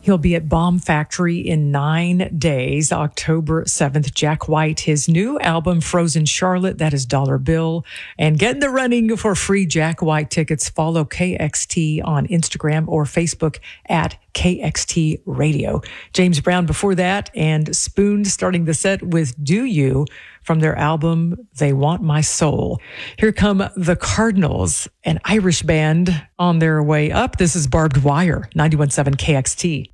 He'll be at Bomb Factory in 9 days, October 7th. Jack White, his new album, Frozen Charlotte, that is Dollar Bill. And get in the running for free Jack White tickets. Follow KXT on Instagram or Facebook at KXT Radio. James Brown before that, and Spoon starting the set with Do You from their album, They Want My Soul. Here come the Cardinals, an Irish band on their way up. This is Barbed Wire, 91.7 KXT.